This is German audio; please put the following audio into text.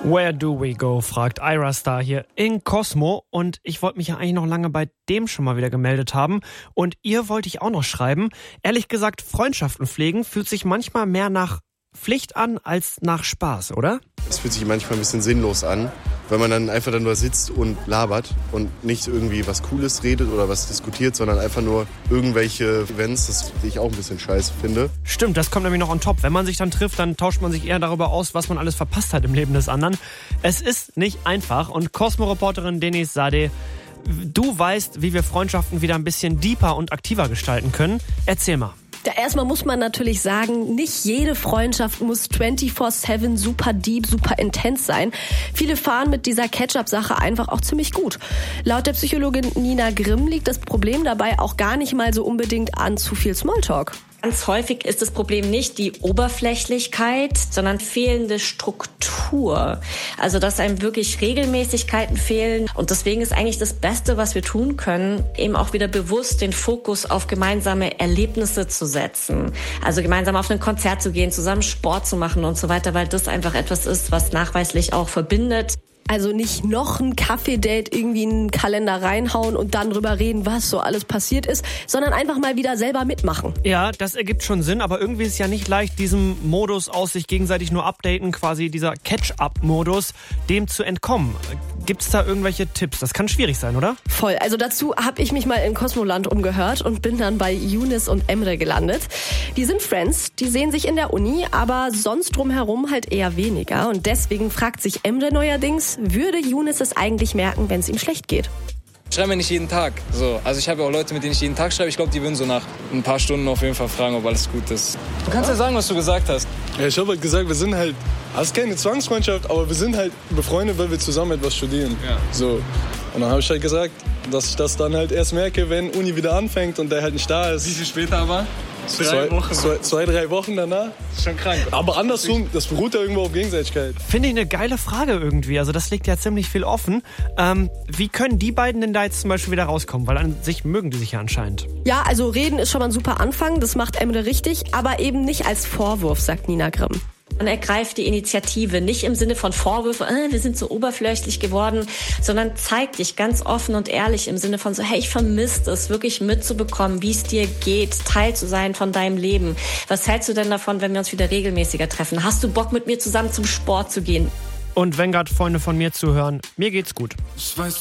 Where do we go, fragt Ira Star hier in Cosmo. Und ich wollte mich ja eigentlich noch lange bei dem schon mal wieder gemeldet haben. Und ihr wollte ich auch noch schreiben. Ehrlich gesagt, Freundschaften pflegen fühlt sich manchmal mehr nach Pflicht an als nach Spaß, oder? Es fühlt sich manchmal ein bisschen sinnlos an, weil man dann einfach nur sitzt und labert und nicht irgendwie was Cooles redet oder was diskutiert, sondern einfach nur irgendwelche Events, das ich auch ein bisschen scheiße finde. Stimmt, das kommt nämlich noch on top. Wenn man sich dann trifft, dann tauscht man sich eher darüber aus, was man alles verpasst hat im Leben des anderen. Es ist nicht einfach und Cosmo-Reporterin Denise Sade, du weißt, wie wir Freundschaften wieder ein bisschen deeper und aktiver gestalten können. Erzähl mal. Ja, erstmal muss man natürlich sagen, nicht jede Freundschaft muss 24/7 super deep, super intens sein. Viele fahren mit dieser Catch-up-Sache einfach auch ziemlich gut. Laut der Psychologin Nina Grimm liegt das Problem dabei auch gar nicht mal so unbedingt an zu viel Smalltalk. Ganz häufig ist das Problem nicht die Oberflächlichkeit, sondern fehlende Struktur. Also dass einem wirklich Regelmäßigkeiten fehlen. Und deswegen ist eigentlich das Beste, was wir tun können, eben auch wieder bewusst den Fokus auf gemeinsame Erlebnisse zu setzen. Also gemeinsam auf ein Konzert zu gehen, zusammen Sport zu machen und so weiter, weil das einfach etwas ist, was nachweislich auch verbindet. Also nicht noch ein Kaffee-Date irgendwie in den Kalender reinhauen und dann drüber reden, was so alles passiert ist, sondern einfach mal wieder selber mitmachen. Ja, das ergibt schon Sinn, aber irgendwie ist es ja nicht leicht, diesem Modus aus sich gegenseitig nur updaten, quasi dieser Catch-up-Modus, dem zu entkommen. Gibt's da irgendwelche Tipps? Das kann schwierig sein, oder? Voll. Also dazu habe ich mich mal in Cosmoland umgehört und bin dann bei Younes und Emre gelandet. Die sind Friends, die sehen sich in der Uni, aber sonst drumherum halt eher weniger. Und deswegen fragt sich Emre neuerdings, würde Younes es eigentlich merken, wenn es ihm schlecht geht? Ich schreibe mir nicht jeden Tag. So. Also ich habe ja auch Leute, mit denen ich jeden Tag schreibe. Ich glaube, die würden so nach ein paar Stunden auf jeden Fall fragen, ob alles gut ist. Du kannst ja sagen, was du gesagt hast. Ja, ich habe halt gesagt, wir sind halt, also keine Zwangsfreundschaft, aber wir sind halt befreundet, weil wir zusammen etwas studieren. Ja. So. Und dann habe ich halt gesagt, dass ich das dann halt erst merke, wenn Uni wieder anfängt und der halt nicht da ist. Wie viel später aber? 2, 3 Wochen danach. Das ist schon krank. Aber andersrum, das beruht ja irgendwo auf Gegenseitigkeit. Finde ich eine geile Frage irgendwie. Also das liegt ja ziemlich viel offen. Wie können die beiden denn da jetzt zum Beispiel wieder rauskommen? Weil an sich mögen die sich ja anscheinend. Ja, also reden ist schon mal ein super Anfang. Das macht Emre richtig, aber eben nicht als Vorwurf, sagt Nina Grimm. Man ergreift die Initiative, nicht im Sinne von Vorwürfen, wir sind so oberflächlich geworden, sondern zeig dich ganz offen und ehrlich im Sinne von so, hey, ich vermisse es, wirklich mitzubekommen, wie es dir geht, Teil zu sein von deinem Leben. Was hältst du denn davon, wenn wir uns wieder regelmäßiger treffen? Hast du Bock, mit mir zusammen zum Sport zu gehen? Und wenn gerade Freunde von mir zuhören, mir geht's gut.